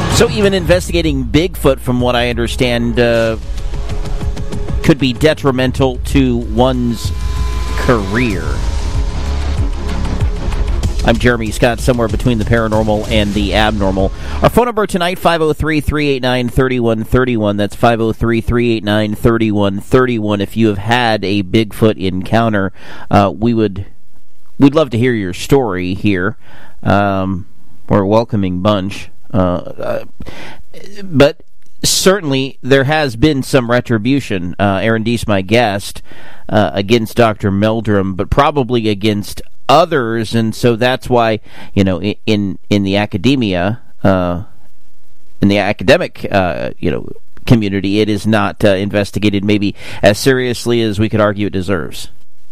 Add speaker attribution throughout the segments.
Speaker 1: So even investigating Bigfoot, from what I understand, could be detrimental to one's career. I'm Jeremy Scott, somewhere between the paranormal and the abnormal. Our phone number tonight, 503-389-3131. That's 503-389-3131. If you have had a Bigfoot encounter, we'd love to hear your story here. We're a welcoming bunch. But certainly there has been some retribution, Aaron Deese, my guest, against Dr. Meldrum, but probably against others, and so that's why, in the academia, in the academic, community, it is not investigated maybe as seriously as we could argue it deserves.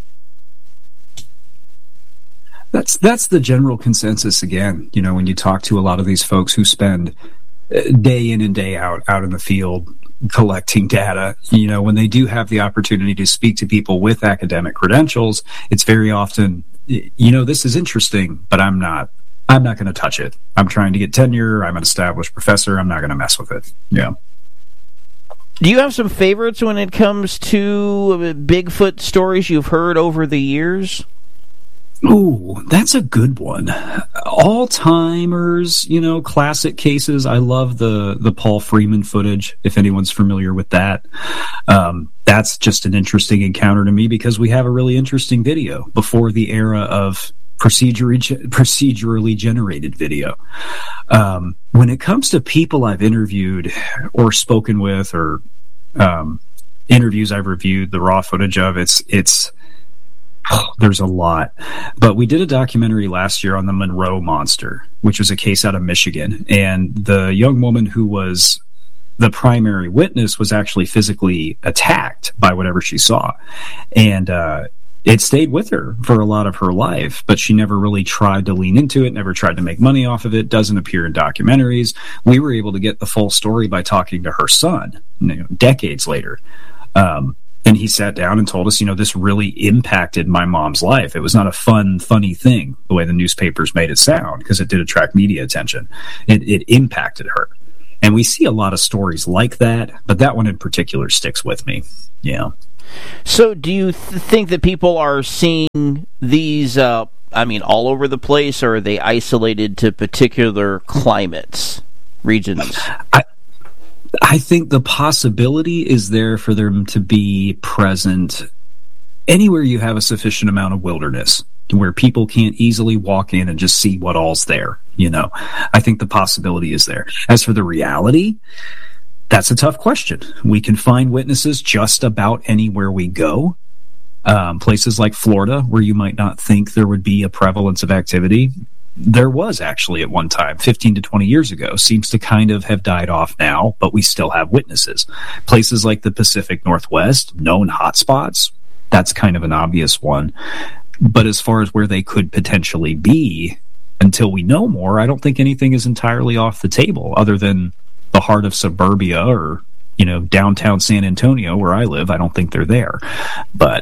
Speaker 2: That's the general consensus again. When you talk to a lot of these folks who spend day in and day out in the field collecting data, when they do have the opportunity to speak to people with academic credentials, it's very often, this is interesting, but I'm not going to touch it. I'm trying to get tenure. I'm an established professor. I'm not going to mess with it. Yeah.
Speaker 1: Do you have some favorites when it comes to Bigfoot stories you've heard over the years?
Speaker 2: Ooh, that's a good one. All-timers, classic cases. I love the Paul Freeman footage, if anyone's familiar with that. That's just an interesting encounter to me because we have a really interesting video before the era of procedurally generated video. When it comes to people I've interviewed or spoken with or interviews I've reviewed, the raw footage of, there's a lot. But we did a documentary last year on the Monroe Monster, which was a case out of Michigan. And the young woman who was the primary witness was actually physically attacked by whatever she saw. And it stayed with her for a lot of her life, but she never really tried to lean into it, never tried to make money off of it, doesn't appear in documentaries. We were able to get the full story by talking to her son, decades later. And he sat down and told us, this really impacted my mom's life. It was not a funny thing, the way the newspapers made it sound, because it did attract media attention. It impacted her. And we see a lot of stories like that, but that one in particular sticks with me. Yeah.
Speaker 1: So do you think that people are seeing these, all over the place, or are they isolated to particular climates, regions?
Speaker 2: I think the possibility is there for them to be present anywhere you have a sufficient amount of wilderness where people can't easily walk in and just see what all's there. I think the possibility is there. As for the reality, that's a tough question. We can find witnesses just about anywhere we go. Places like Florida, where you might not think there would be a prevalence of activity, there was actually at one time, 15 to 20 years ago. Seems to kind of have died off now, but we still have witnesses. Places like the Pacific Northwest, known hotspots, that's kind of an obvious one. But as far as where they could potentially be, until we know more, I don't think anything is entirely off the table, other than the heart of suburbia or, downtown San Antonio, where I live. I don't think they're there. But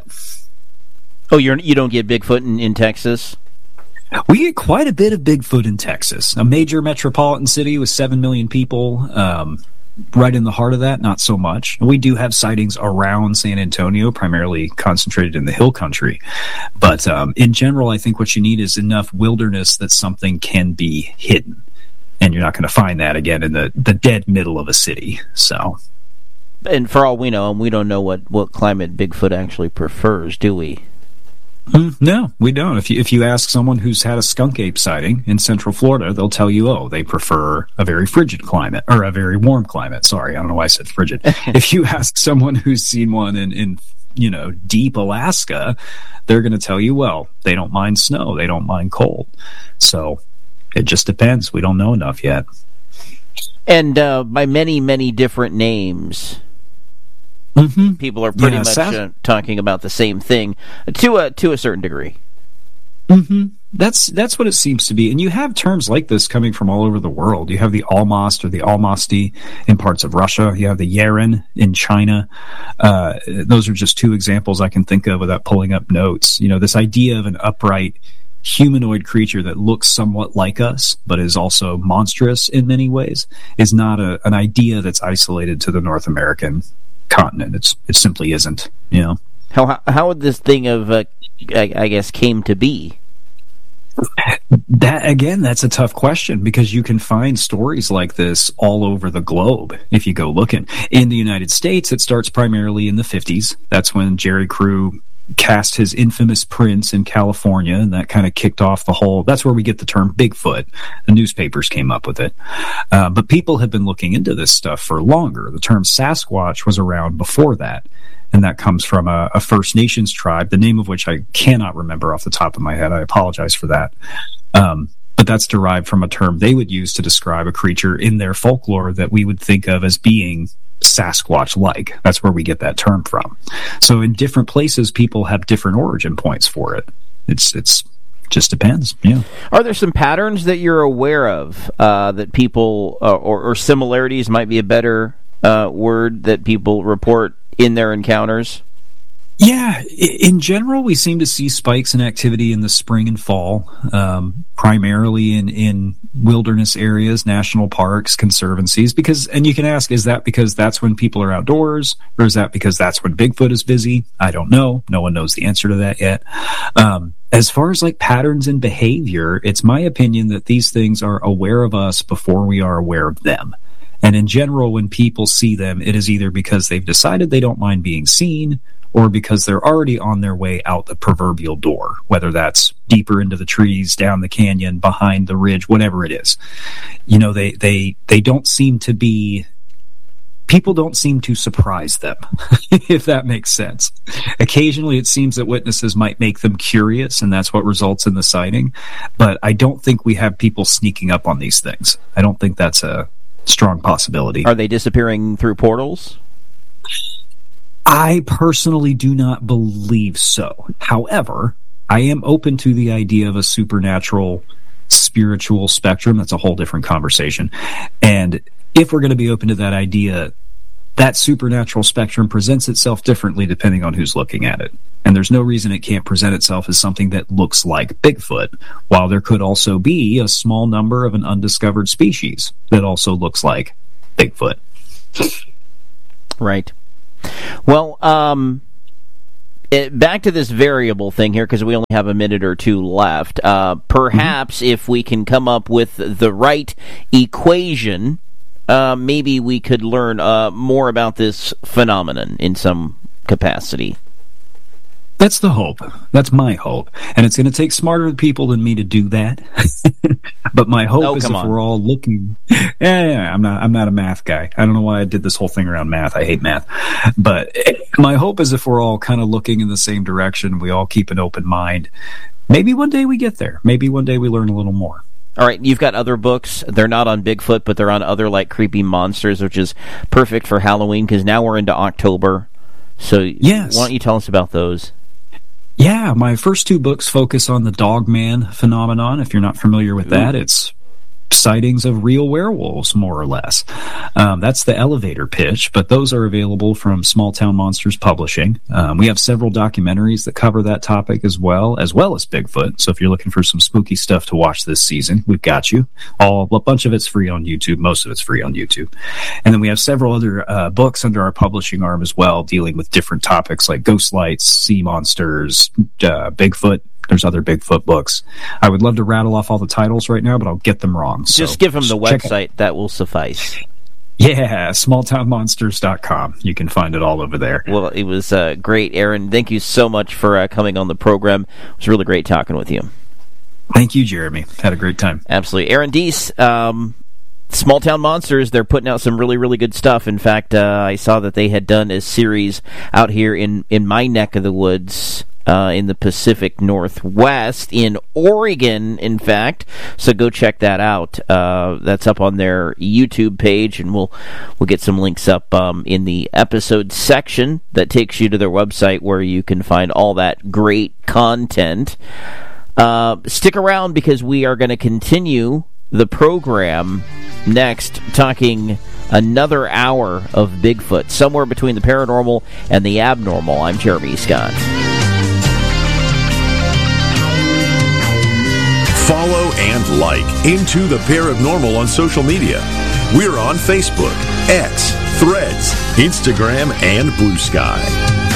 Speaker 1: you don't get Bigfoot in Texas?
Speaker 2: We get quite a bit of Bigfoot in Texas, a major metropolitan city with 7 million people. Right in the heart of that, not so much. We do have sightings around San Antonio, primarily concentrated in the hill country. But in general, I think what you need is enough wilderness that something can be hidden. And you're not going to find that, again, in the dead middle of a city. So,
Speaker 1: and for all we know, we don't know what climate Bigfoot actually prefers, do we?
Speaker 2: No, we don't. If you ask someone who's had a skunk ape sighting in Central Florida, they'll tell you, they prefer a very frigid climate, or a very warm climate. Sorry, I don't know why I said frigid. If you ask someone who's seen one in deep Alaska, they're going to tell you, they don't mind snow, they don't mind cold. So it just depends. We don't know enough yet. And
Speaker 1: by many, many different names.
Speaker 2: Mm-hmm.
Speaker 1: People are pretty much talking about the same thing to a certain degree.
Speaker 2: Mm-hmm. That's what it seems to be. And you have terms like this coming from all over the world. You have the Almost or the Almosti in parts of Russia. You have the Yeren in China. Those are just two examples I can think of without pulling up notes. This idea of an upright humanoid creature that looks somewhat like us, but is also monstrous in many ways, is not an idea that's isolated to the North American continent. It simply isn't, you know.
Speaker 1: How would this thing of, I guess, came to be?
Speaker 2: That's a tough question, because you can find stories like this all over the globe if you go looking. In the United States, it starts primarily in the 50s. That's when Jerry Crew cast his infamous prints in California, and that kind of kicked off the whole. That's where we get the term Bigfoot. The newspapers came up with it. But people have been looking into this stuff for longer. The term Sasquatch was around before that, and that comes from a First Nations tribe, the name of which I cannot remember off the top of my head. I apologize for that. But that's derived from a term they would use to describe a creature in their folklore that we would think of as being Sasquatch-like. That's where we get that term from. So in different places, people have different origin points for it. It's just depends. Yeah.
Speaker 1: Are there some patterns that you're aware of that people, or similarities might be a better word, that people report in their encounters?
Speaker 2: Yeah, in general, we seem to see spikes in activity in the spring and fall, primarily in wilderness areas, national parks, conservancies. And you can ask, is that because that's when people are outdoors, or is that because that's when Bigfoot is busy? I don't know. No one knows the answer to that yet. As far as like patterns in behavior, it's my opinion that these things are aware of us before we are aware of them. And in general, when people see them, it is either because they've decided they don't mind being seen, or because they're already on their way out the proverbial door, whether that's deeper into the trees, down the canyon, behind the ridge, whatever it is. You know, they don't seem to be, people don't seem to surprise them, if that makes sense. Occasionally it seems that witnesses might make them curious, and that's what results in the sighting. But I don't think we have people sneaking up on these things. I don't think that's a strong possibility.
Speaker 1: Are they disappearing through portals?
Speaker 2: I personally do not believe so. However, I am open to the idea of a supernatural spiritual spectrum. That's a whole different conversation. And if we're going to be open to that idea, that supernatural spectrum presents itself differently depending on who's looking at it. And there's no reason it can't present itself as something that looks like Bigfoot, while there could also be a small number of an undiscovered species that also looks like Bigfoot.
Speaker 1: Right. Well, back to this variable thing here, because we only have a minute or two left. Perhaps if we can come up with the right equation, maybe we could learn more about this phenomenon in some capacity.
Speaker 2: That's the hope. That's my hope. And it's going to take smarter people than me to do that. But my hope is if we're all looking... Yeah, I'm not a math guy. I don't know why I did this whole thing around math. I hate math. But my hope is if we're all kind of looking in the same direction, we all keep an open mind, maybe one day we get there. Maybe one day we learn a little more.
Speaker 1: All right, you've got other books. They're not on Bigfoot, but they're on other, like, creepy monsters, which is perfect for Halloween, because now we're into October. So yes. Why don't you tell us about those?
Speaker 2: Yeah, my first two books focus on the Dogman phenomenon. If you're not familiar with that, it's sightings of real werewolves, more or less. That's the elevator pitch, but those are available from Small Town Monsters Publishing. We have several documentaries that cover that topic as well as Bigfoot. So if you're looking for some spooky stuff to watch this season, we've got you. A bunch of it's free on YouTube. Most of it's free on YouTube. And then we have several other books under our publishing arm as well, dealing with different topics like ghost lights, sea monsters, Bigfoot. There's other Bigfoot books. I would love to rattle off all the titles right now, but I'll get them wrong.
Speaker 1: Just give them the website. That will suffice.
Speaker 2: Yeah, smalltownmonsters.com. You can find it all over there.
Speaker 1: Well, it was great, Aaron. Thank you so much for coming on the program. It was really great talking with you.
Speaker 2: Thank you, Jeremy. Had a great time.
Speaker 1: Absolutely. Aaron Deese, Small Town Monsters, they're putting out some really, really good stuff. In fact, I saw that they had done a series out here in my neck of the woods, in the Pacific Northwest, in Oregon, in fact. So go check that out. That's up on their YouTube page, and we'll get some links up in the episode section that takes you to their website, where you can find all that great content. Stick around, because we are going to continue the program next, talking another hour of Bigfoot, somewhere between the paranormal and the abnormal. I'm Jeremy Scott.
Speaker 3: Follow and like Into the Paranormal on social media. We're on Facebook, X, Threads, Instagram, and Blue Sky.